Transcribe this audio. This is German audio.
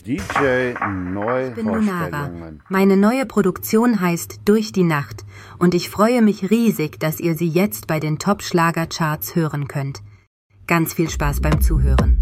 DJ Ich bin Lunara. Meine neue Produktion heißt Durch die Nacht und ich freue mich riesig, dass ihr sie jetzt bei den Top-Schlager-Charts hören könnt. Ganz viel Spaß beim Zuhören.